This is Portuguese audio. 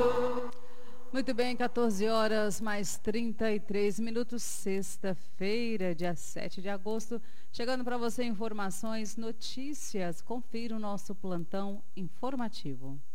Muito bem, 14 horas mais 33 minutos, sexta-feira, dia 7 de agosto. Chegando para você informações, notícias. Confira o nosso plantão informativo.